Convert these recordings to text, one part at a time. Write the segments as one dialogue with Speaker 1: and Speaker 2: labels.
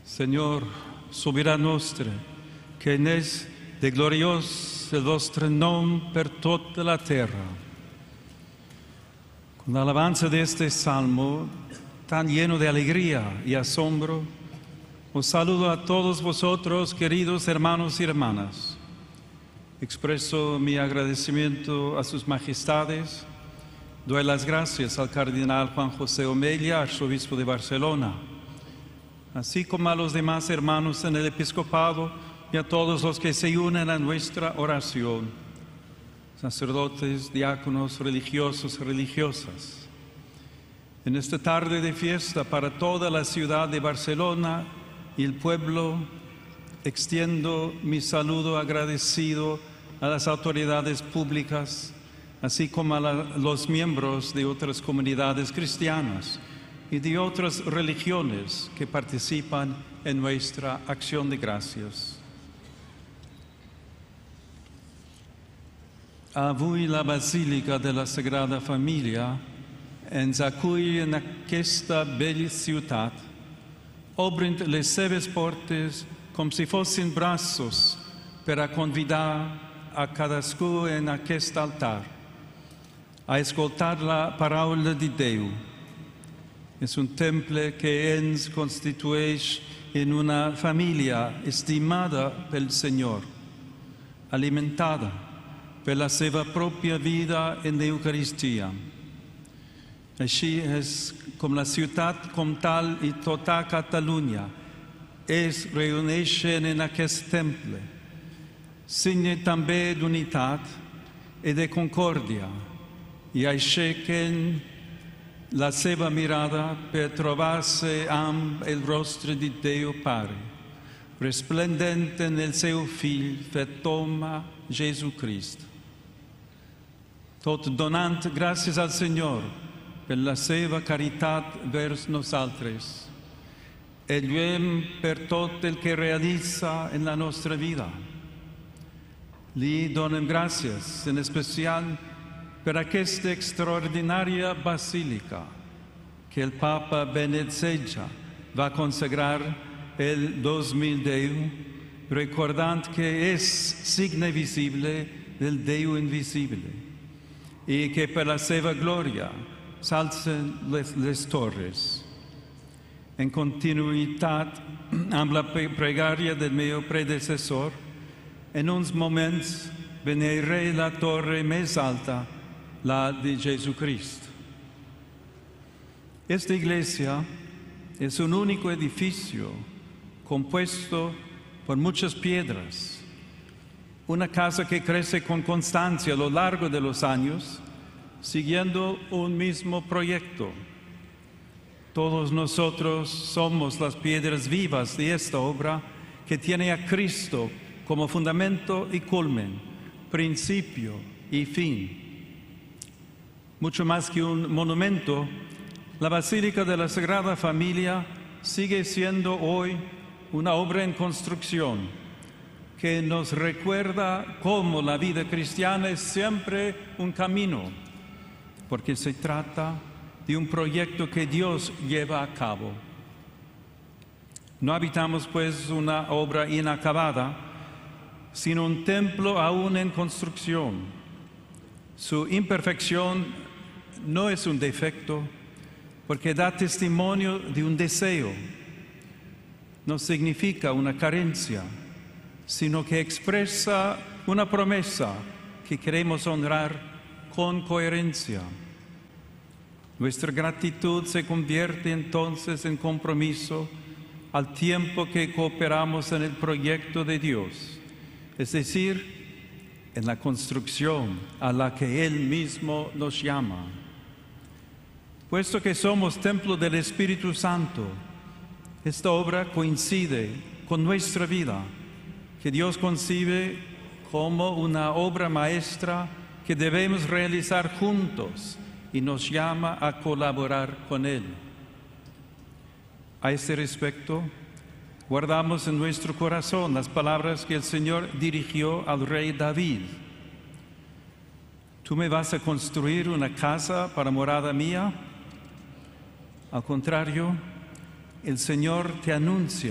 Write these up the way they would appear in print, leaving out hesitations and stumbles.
Speaker 1: Signor, sovrano nostre, che nes de glorios el vostro nom per toda la terra. Con la alabanza de este salmo, tan lleno de alegría y asombro, os saludo a todos vosotros, queridos hermanos y hermanas. Expreso mi agradecimiento a sus majestades. Doy las gracias al cardenal Juan José Omella, arzobispo de Barcelona, así como a los demás hermanos en el episcopado y a todos los que se unen a nuestra oración, sacerdotes, diáconos, religiosos y religiosas. En esta tarde de fiesta para toda la ciudad de Barcelona y el pueblo, extiendo mi saludo agradecido a las autoridades públicas, así como a los miembros de otras comunidades cristianas y de otras religiones que participan en nuestra acción de gracias. Avui la Basílica de la Sagrada Família ens acull en aquesta bella ciutat, obrint les seves portes com si fossin braços per a convidar a cadascú en aquest altar a escoltar la paraula de Déu. És un temple que ens constitueix en una família estimada pel Senyor, alimentada per la seva pròpia vida en l'Eucaristia. Així és com la ciutat comtal i tota Catalunya es reuneixen en aquest temple, signe també d'unitat i de concòrdia, i aixequen la seva mirada per trobar-se amb el rostre de Déu Pare, resplendent en el seu Fill fet home, Jesucrist. Tot donant gràcies al Senyor per la seva caritat vers nosaltres, e lluem per tot el que realitza en la nostra vida. Li donem gràcies, en especial per aquesta extraordinària basílica que el Papa Benet XVI va consagrar el 2010, recordant que és signe visible del Déu invisible i que per la seva glòria s'alcen les torres. En continuïtat amb la pregària del meu predecessor, en uns moments veneraré la torre més alta, la de Jesucristo. Esta iglesia es un único edificio compuesto por muchas piedras, una casa que crece con constancia a lo largo de los años, siguiendo un mismo proyecto. Todos nosotros somos las piedras vivas de esta obra que tiene a Cristo como fundamento y culmen, principio y fin. Mucho más que un monumento, la Basílica de la Sagrada Familia sigue siendo hoy una obra en construcción que nos recuerda cómo la vida cristiana es siempre un camino, porque se trata de un proyecto que Dios lleva a cabo. No habitamos pues una obra inacabada, sino un templo aún en construcción. Su imperfección no es un defecto, porque da testimonio de un deseo. No significa una carencia, sino que expresa una promesa que queremos honrar con coherencia. Nuestra gratitud se convierte entonces en compromiso al tiempo que cooperamos en el proyecto de Dios, es decir, en la construcción a la que Él mismo nos llama. Puesto que somos templo del Espíritu Santo, esta obra coincide con nuestra vida, que Dios concibe como una obra maestra que debemos realizar juntos y nos llama a colaborar con Él. A este respecto, guardamos en nuestro corazón las palabras que el Señor dirigió al rey David. ¿Tú me vas a construir una casa para morada mía? Al contrario, el Señor te anuncia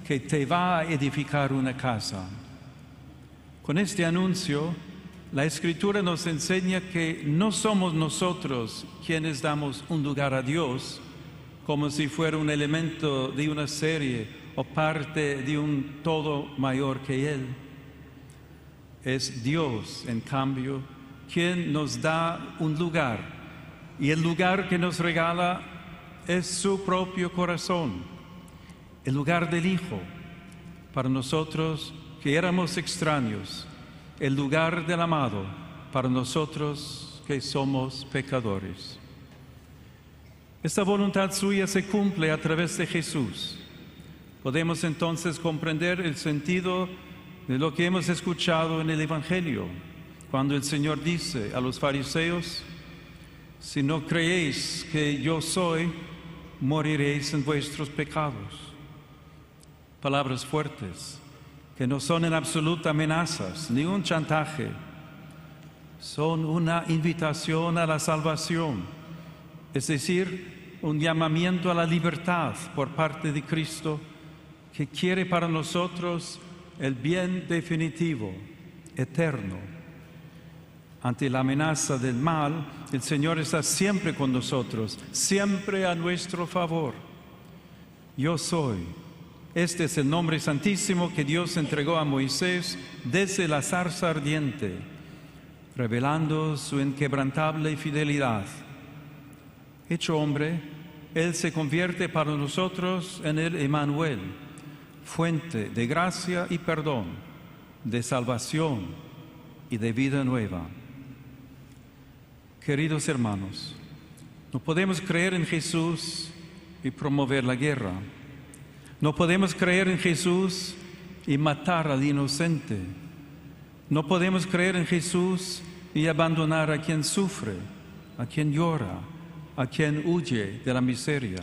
Speaker 1: que te va a edificar una casa. Con este anuncio, la Escritura nos enseña que no somos nosotros quienes damos un lugar a Dios, como si fuera un elemento de una serie o parte de un todo mayor que Él. Es Dios, en cambio, quien nos da un lugar, y el lugar que nos regala es su propio corazón, el lugar del Hijo, para nosotros que éramos extraños, el lugar del amado, para nosotros que somos pecadores. Esta voluntad suya se cumple a través de Jesús. Podemos entonces comprender el sentido de lo que hemos escuchado en el Evangelio, cuando el Señor dice a los fariseos: si no creéis que yo soy, moriréis en vuestros pecados. Palabras fuertes, que no son en absoluta amenazas ni un chantaje, son una invitación a la salvación. Es decir, un llamamiento a la libertad por parte de Cristo, que quiere para nosotros el bien definitivo, eterno. Ante la amenaza del mal, el Señor está siempre con nosotros, siempre a nuestro favor. Yo soy. Este es el nombre santísimo que Dios entregó a Moisés desde la zarza ardiente, revelando su inquebrantable fidelidad. Hecho hombre, Él se convierte para nosotros en el Emmanuel, fuente de gracia y perdón, de salvación y de vida nueva. Queridos hermanos, no podemos creer en Jesús y promover la guerra. No podemos creer en Jesús y matar al inocente. No podemos creer en Jesús y abandonar a quien sufre, a quien llora, a quien huye de la miseria.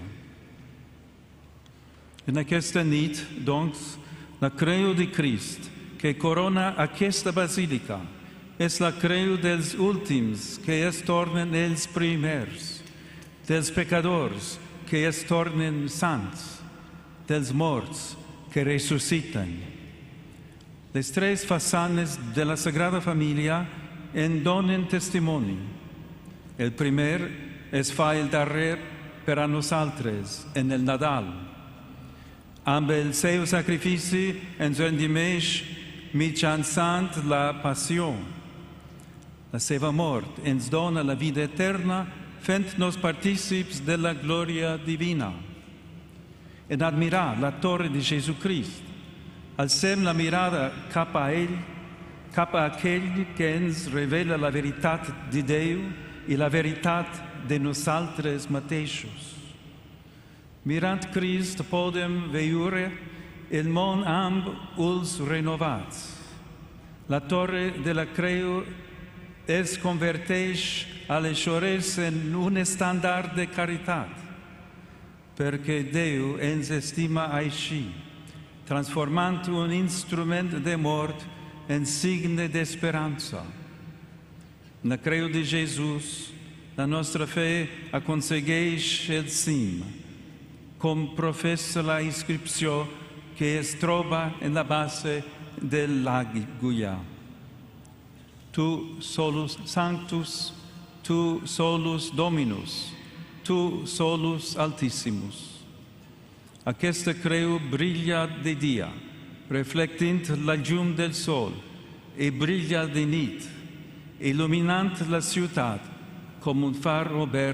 Speaker 1: En aquesta nit, doncs, la creu de Crist, que corona aquesta basílica, és la creu dels últims, que es tornen els primers, dels pecadors, que es tornen sants, dels morts, que ressusciten. Les tres façanes de la Sagrada Família en donen testimoni. El primer es fa el darrer per a nosaltres en el Nadal. Amb el seu sacrifici ens rendimeix mitjançant la passió. La seva mort ens dona la vida eterna, fent-nos partícips de la glòria divina. En admirar la torre de Jesucrist, alcem la mirada cap a ell, cap a aquell que ens revela la veritat de Déu i la veritat de nosaltres mateixos. Mirant Crist podem veure el món amb ulls renovats. La torre de la creu es converteix aleshores en un estàndard de caritat, perquè Déu ens estima així, transformant un instrument de mort en signe d'esperança. En la creu de Jesús, la nostra fe aconsegueix el cim, com professa la inscripció que es troba en la base de l'agulla. Tu solus sanctus, tu solus Dominus, tu solus Altissimus. Aquesta creu brilla de dia, reflectint la llum del sol, i brilla de nit, il·luminant la ciutat com un far obert